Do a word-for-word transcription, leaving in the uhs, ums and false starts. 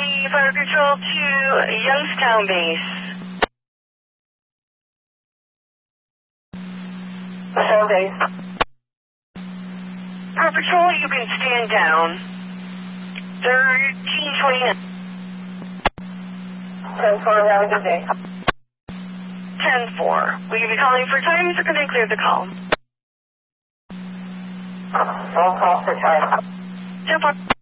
County Fire Control to Youngstown Base. Youngstown Base. For patrol, you can stand down. thirteen twenty-nine. ten four, have a good day. ten four. Will you be calling for times or can I clear the call? Phone call for time. ten four.